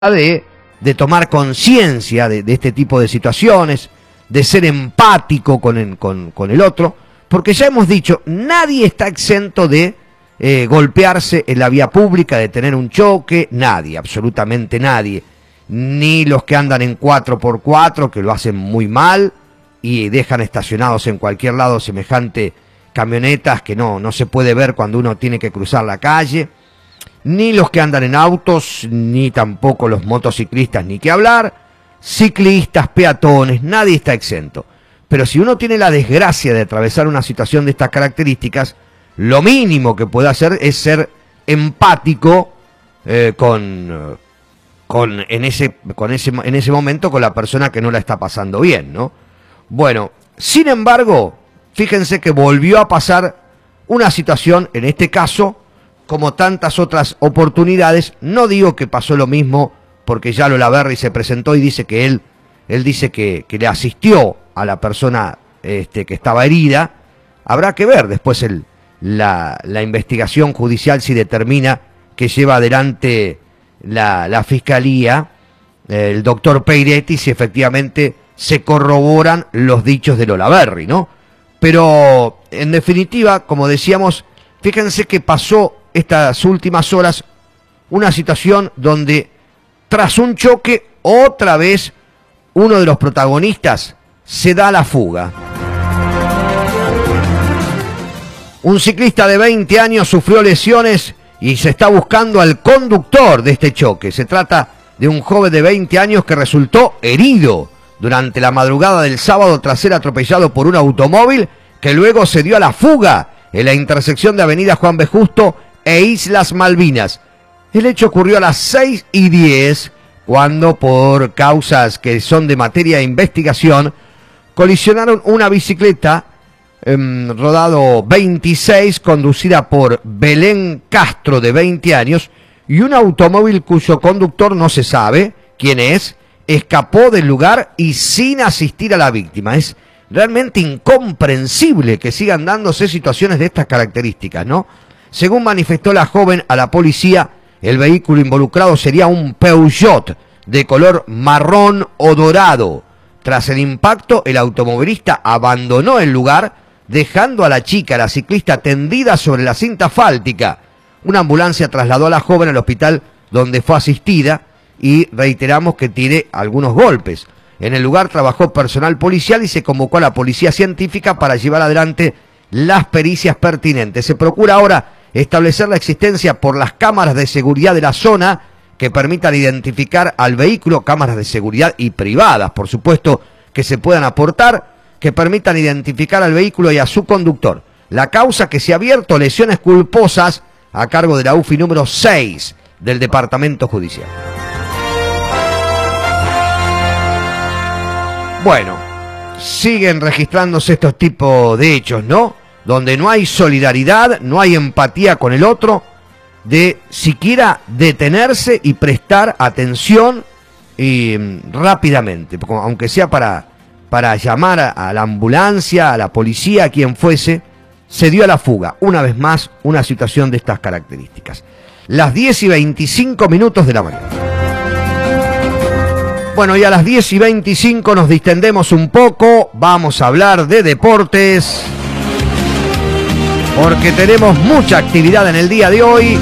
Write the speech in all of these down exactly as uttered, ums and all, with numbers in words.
De, de tomar conciencia de, de este tipo de situaciones, de ser empático con el, con, con el otro, porque ya hemos dicho, nadie está exento de eh, golpearse en la vía pública, de tener un choque, nadie, absolutamente nadie, ni los que andan en cuatro por cuatro, que lo hacen muy mal y dejan estacionados en cualquier lado semejante camionetas que no, no se puede ver cuando uno tiene que cruzar la calle, ni los que andan en autos, ni tampoco los motociclistas, ni que hablar, ciclistas, peatones, nadie está exento. Pero si uno tiene la desgracia de atravesar una situación de estas características, lo mínimo que puede hacer es ser empático eh, con, con, en, ese, con ese, en ese momento con la persona que no la está pasando bien, ¿no? Bueno, sin embargo, fíjense que volvió a pasar una situación, en este caso, como tantas otras oportunidades. No digo que pasó lo mismo, porque ya Lola Berry se presentó y dice que él, él dice que, que le asistió a la persona este, que estaba herida. Habrá que ver después el, la, la investigación judicial si determina que lleva adelante la, la fiscalía, el doctor Peiretti, si efectivamente se corroboran los dichos de Lola Berry, ¿no? Pero, en definitiva, como decíamos, fíjense que pasó estas últimas horas una situación donde tras un choque otra vez uno de los protagonistas se da a la fuga. Un ciclista de veinte años sufrió lesiones y se está buscando al conductor de este choque. Se trata de un joven de veinte años que resultó herido durante la madrugada del sábado tras ser atropellado por un automóvil que luego se dio a la fuga en la intersección de Avenida Juan B. Justo e Islas Malvinas. El hecho ocurrió a las seis y diez, cuando por causas que son de materia de investigación, colisionaron una bicicleta eh, rodado veintiséis, conducida por Belén Castro, de veinte años, y un automóvil cuyo conductor no se sabe quién es, escapó del lugar y sin asistir a la víctima. Es realmente incomprensible que sigan dándose situaciones de estas características, ¿no? Según manifestó la joven a la policía, el vehículo involucrado sería un Peugeot de color marrón o dorado. Tras el impacto, el automovilista abandonó el lugar, dejando a la chica, la ciclista, tendida sobre la cinta asfáltica. Una ambulancia trasladó a la joven al hospital donde fue asistida y reiteramos que tiene algunos golpes. En el lugar trabajó personal policial y se convocó a la policía científica para llevar adelante las pericias pertinentes. Se procura ahora establecer la existencia por las cámaras de seguridad de la zona que permitan identificar al vehículo, cámaras de seguridad y privadas, por supuesto, que se puedan aportar, que permitan identificar al vehículo y a su conductor. La causa que se ha abierto, lesiones culposas, a cargo de la U F I número seis del Departamento Judicial. Bueno, siguen registrándose estos tipos de hechos, ¿no? Donde no hay solidaridad, no hay empatía con el otro, de siquiera detenerse y prestar atención y rápidamente, aunque sea para, para llamar a, a la ambulancia, a la policía, a quien fuese, se dio a la fuga. Una vez más, una situación de estas características. Las diez y veinticinco minutos de la mañana. Bueno, y a las diez y veinticinco nos distendemos un poco, vamos a hablar de deportes, porque tenemos mucha actividad en el día de hoy.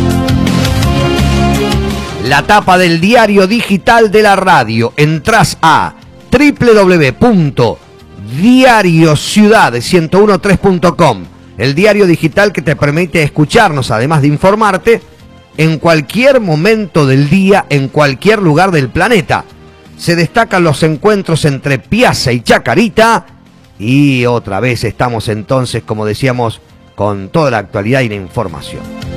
La tapa del diario digital de la radio. Entrás a doble u doble u doble u punto diario ciudad ciento trece punto com, el diario digital que te permite escucharnos, además de informarte, en cualquier momento del día, en cualquier lugar del planeta. Se destacan los encuentros entre Piazza y Chacarita, y otra vez estamos entonces, como decíamos, con toda la actualidad y la información.